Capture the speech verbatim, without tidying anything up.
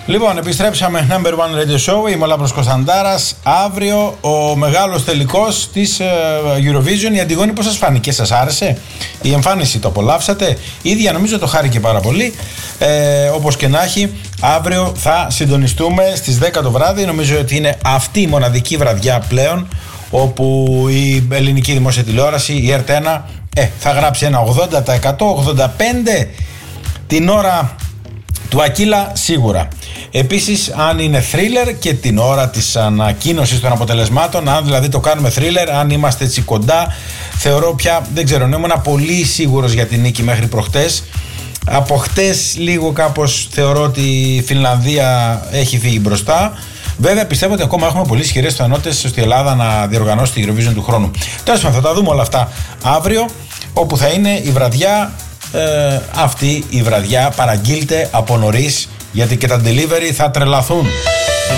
Λοιπόν, επιστρέψαμε. Number One Radio Show. Είμαι ο Λάμπρος Κωνσταντάρας. Αύριο ο μεγάλος τελικός της Eurovision. Η Αντιγόνη, πώς σας φάνηκε, σας άρεσε η εμφάνιση, το απολαύσατε? Η ίδια νομίζω το χάρηκε πάρα πολύ. Ε, όπως και να έχει, αύριο θα συντονιστούμε στις δέκα το βράδυ. Νομίζω ότι είναι αυτή η μοναδική βραδιά πλέον όπου η ελληνική δημόσια τηλεόραση, η Ερτ ένα, ε, θα γράψει ένα ογδόντα τοις εκατό, ογδόντα πέντε τοις εκατό την ώρα του Ακύλα σίγουρα. Επίσης, αν είναι thriller και την ώρα της ανακοίνωσης των αποτελεσμάτων, αν δηλαδή το κάνουμε thriller, αν είμαστε έτσι κοντά, θεωρώ πια, δεν ξέρω, ήμουν πολύ σίγουρος για την νίκη μέχρι προχτές. Από χτες λίγο κάπως θεωρώ ότι η Φινλανδία έχει φύγει μπροστά. Βέβαια πιστεύω ότι ακόμα έχουμε πολύ ισχυρές πιθανότητες στη Ελλάδα να διοργανώσει την Eurovision του χρόνου. Τέλος πάντων, θα τα δούμε όλα αυτά αύριο, όπου θα είναι η βραδιά, ε, αυτή η βραδιά παραγγείλτε από νωρίς, γιατί και τα delivery θα τρελαθούν.